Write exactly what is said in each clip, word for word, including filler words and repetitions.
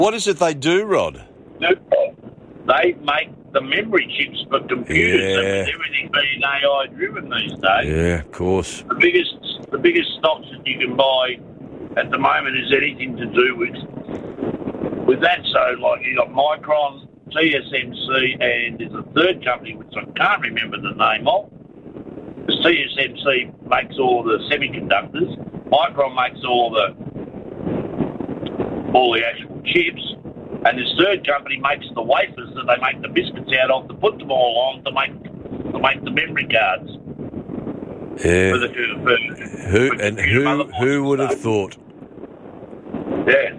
What is it they do, Rod? They make the memory chips for computers, Yeah. and with everything being A I driven these days. Yeah, of course. The biggest, the biggest stocks that you can buy at the moment is anything to do with with that. So, like you got Micron, T S M C, and there's a third company which I can't remember the name of. Because T S M C makes all the semiconductors, Micron makes all the all the actual chips, and this third company makes the wafers that they make the biscuits out of to put them all on to make to make the memory cards. Yeah. For the, for, Who for and computer who motherboards who and would have stuff. thought? Yeah.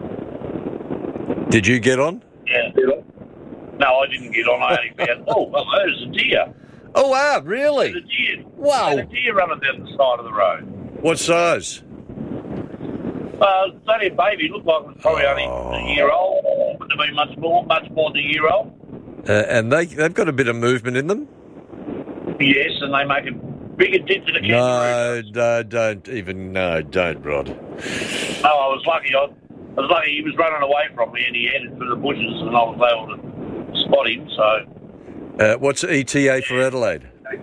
Did you get on? Yeah. No, I didn't get on. I only found, oh, well, there's a deer. Oh, wow, really? There's a deer. Wow. There's a deer running down the side of the road. What size? Uh, it's only a baby. It looked like it was probably Oh. only a year old. Wouldn't have been much more, much more than a year old. Uh, and they, they've got a bit of movement in them? Yes, and they make a bigger dent to the No, kangaroo. no, don't even, no, don't, Rod. No, I was lucky. I, I was lucky he was running away from me and he headed for the bushes and I was able to spot him, so... Uh, what's E T A for Adelaide?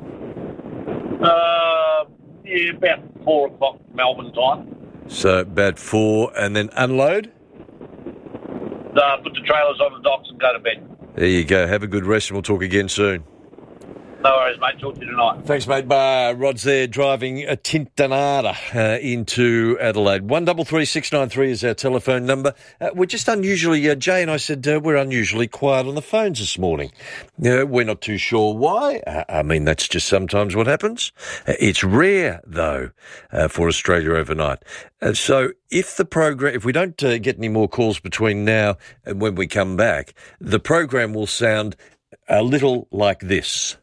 Uh, yeah, about four o'clock Melbourne time. So about four, and then unload? Uh, put the trailers on the docks and go to bed. There you go. Have a good rest, and we'll talk again soon. No worries, mate. Talk to you tonight. Thanks, mate. Bye. Rod's there driving a Tintanada uh, into Adelaide. one double three six nine three is our telephone number. Uh, we're just unusually, uh, Jay and I said uh, we're unusually quiet on the phones this morning. Uh, we're not too sure why. Uh, I mean, that's just sometimes what happens. Uh, it's rare, though, uh, for Australia overnight. Uh, so if the program, if we don't uh, get any more calls between now and when we come back, the program will sound a little like this.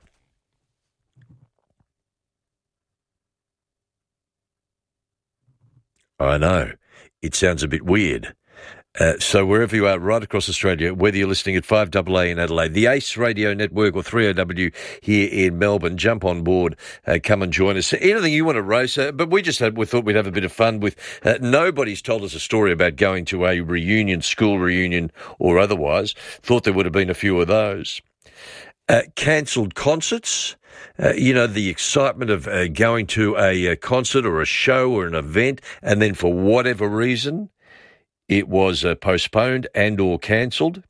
I know. It sounds a bit weird. Uh, so wherever you are, right across Australia, whether you're listening at five A A in Adelaide, the Ace Radio Network or three O W here in Melbourne, jump on board, uh, come and join us. Anything you want to raise, uh, but we just had, we thought we'd have a bit of fun with, uh, nobody's told us a story about going to a reunion, school reunion or otherwise. Thought there would have been a few of those. Uh, cancelled concerts. Uh, you know, the excitement of uh, going to a, a concert or a show or an event, and then for whatever reason, it was uh, postponed and or cancelled.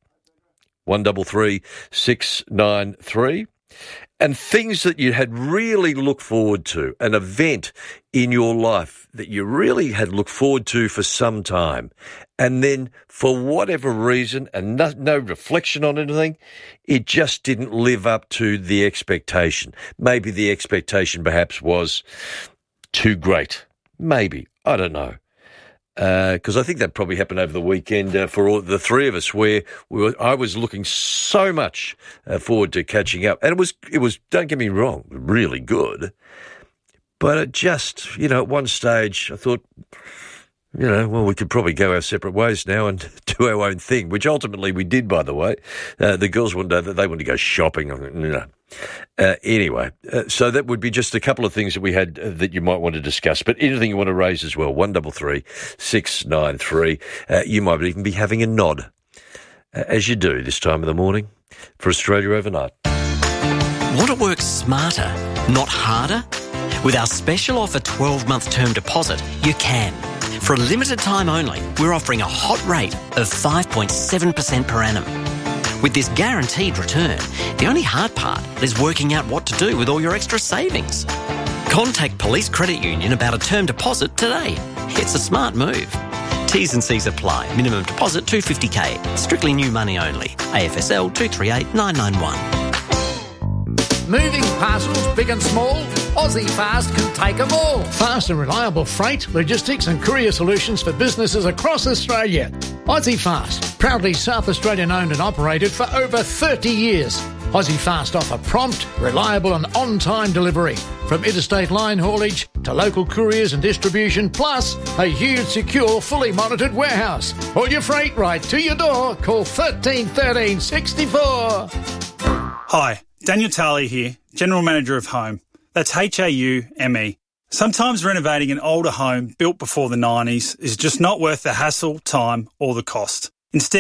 one double three six nine three. And things that you had really looked forward to, an event in your life that you really had looked forward to for some time, and then for whatever reason, and no, no reflection on anything, it just didn't live up to the expectation. Maybe the expectation perhaps was too great. Maybe. I don't know. Because uh, I think that probably happened over the weekend uh, for all, the three of us, where we were, I was looking so much uh, forward to catching up, and it was it was don't get me wrong, really good, but it just, you know, at one stage I thought, you know, well, we could probably go our separate ways now and do our own thing, which ultimately we did, by the way. Uh, the girls wanted to, they wanted to go shopping. No. Uh, anyway, uh, so that would be just a couple of things that we had uh, that you might want to discuss. But anything you want to raise as well, one double three six nine three. Uh, you might even be having a nod, uh, as you do this time of the morning, for Australia Overnight. Want to work smarter, not harder? With our special offer twelve-month term deposit, you can. For a limited time only, we're offering a hot rate of five point seven percent per annum. With this guaranteed return, the only hard part is working out what to do with all your extra savings. Contact Police Credit Union about a term deposit today. It's a smart move. T's and C's apply. Minimum deposit two hundred fifty thousand. Strictly new money only. A F S L two three eight nine nine one. Moving parcels, big and small, Aussie Fast can take them all. Fast and reliable freight, logistics and courier solutions for businesses across Australia. Aussie Fast, proudly South Australian owned and operated for over thirty years. Aussie Fast offer prompt, reliable and on-time delivery, from interstate line haulage to local couriers and distribution, plus a huge, secure, fully monitored warehouse. All your freight right to your door. Call thirteen thirteen sixty-four. Hi, Daniel Tarley here, General Manager of Home. That's H A U M E. Sometimes renovating an older home built before the nineties is just not worth the hassle, time or the cost. Instead,